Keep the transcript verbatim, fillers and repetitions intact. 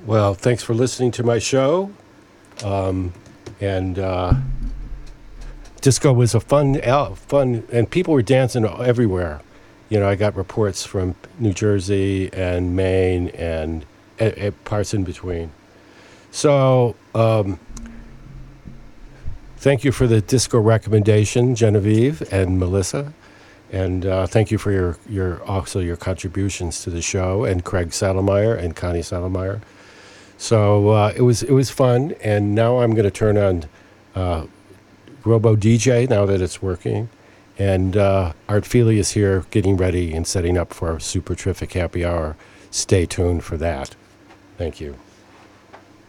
Well, thanks for listening to my show. Um, and uh, disco was a fun, fun, and people were dancing everywhere. You know, I got reports from New Jersey and Maine and, and, and parts in between. So, um, thank you for the disco recommendation, Genevieve and Melissa. And uh, thank you for your, your also your contributions to the show, and Craig Saddlemeyer and Connie Saddlemeyer. So uh, it was it was fun, and now I'm going to turn on uh, Robo D J now that it's working, and uh, Art Feely is here getting ready and setting up for our super terrific happy hour. Stay tuned for that. Thank you.